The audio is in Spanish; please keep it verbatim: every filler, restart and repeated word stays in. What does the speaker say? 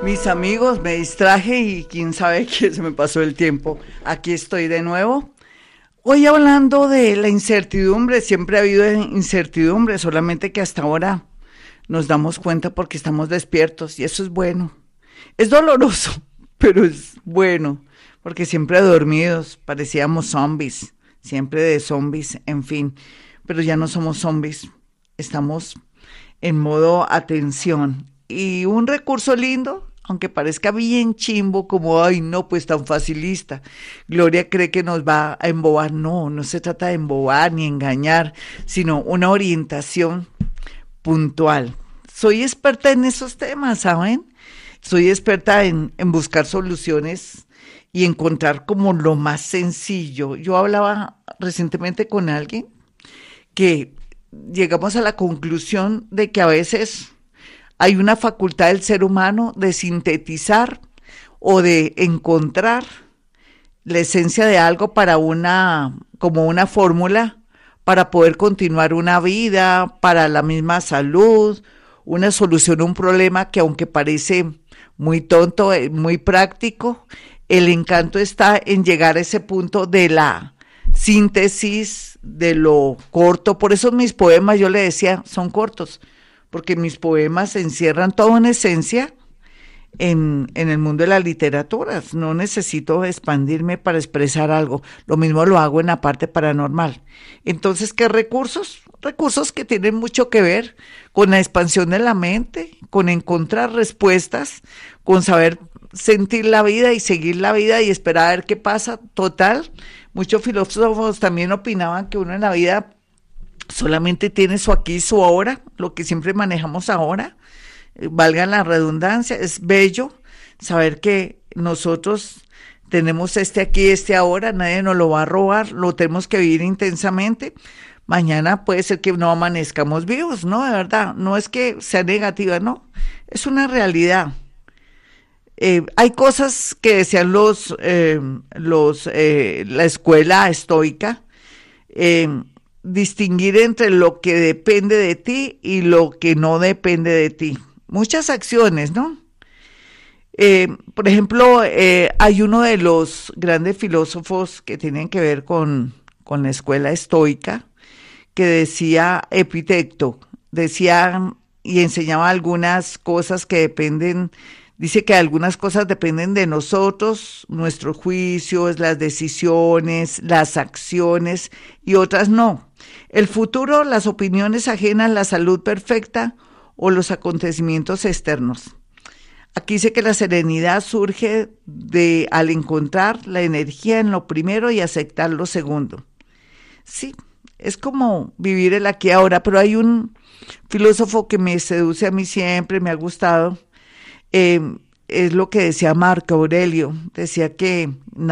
Mis amigos, me distraje y quién sabe que se me pasó el tiempo. Aquí estoy de nuevo. Hoy hablando de la incertidumbre, siempre ha habido incertidumbre, solamente que hasta ahora nos damos cuenta porque estamos despiertos y eso es bueno. Es doloroso, pero es bueno, porque siempre dormidos, parecíamos zombies, siempre de zombies, en fin, pero ya no somos zombies, estamos en modo atención. Y un recurso lindo, aunque parezca bien chimbo, como, ay, no, pues tan facilista. Gloria cree que nos va a embobar. No, no se trata de embobar ni engañar, sino una orientación puntual. Soy experta en esos temas, ¿saben? Soy experta en, en buscar soluciones y encontrar como lo más sencillo. Yo hablaba recientemente con alguien que llegamos a la conclusión de que a veces hay una facultad del ser humano de sintetizar o de encontrar la esencia de algo para una, como una fórmula para poder continuar una vida, para la misma salud, una solución a un problema que aunque parece muy tonto, muy práctico, el encanto está en llegar a ese punto de la síntesis de lo corto. Por eso mis poemas, yo le decía, son cortos, porque mis poemas encierran toda una esencia en, en el mundo de las literaturas. No necesito expandirme para expresar algo. Lo mismo lo hago en la parte paranormal. Entonces, ¿qué recursos? Recursos que tienen mucho que ver con la expansión de la mente, con encontrar respuestas, con saber sentir la vida y seguir la vida y esperar a ver qué pasa. Total, muchos filósofos también opinaban que uno en la vida solamente tiene su aquí y su ahora, lo que siempre manejamos ahora, eh, valga la redundancia. Es bello saber que nosotros tenemos este aquí, este ahora, nadie nos lo va a robar, lo tenemos que vivir intensamente. Mañana puede ser que no amanezcamos vivos, ¿no? De verdad, no es que sea negativa, no, es una realidad. Eh, hay cosas que decían los, eh, los, eh, la escuela estoica, eh, distinguir entre lo que depende de ti y lo que no depende de ti. Muchas acciones, ¿no? Eh, por ejemplo, eh, hay uno de los grandes filósofos que tienen que ver con, con la escuela estoica, que decía Epicteto, decía y enseñaba algunas cosas que dependen. Dice que algunas cosas dependen de nosotros, nuestros juicios, las decisiones, las acciones y otras no. El futuro, las opiniones ajenas, la salud perfecta o los acontecimientos externos. Aquí dice que la serenidad surge de al encontrar la energía en lo primero y aceptar lo segundo. Sí, es como vivir el aquí y ahora, pero hay un filósofo que me seduce a mí siempre, me ha gustado. Eh, es lo que decía Marco Aurelio, decía que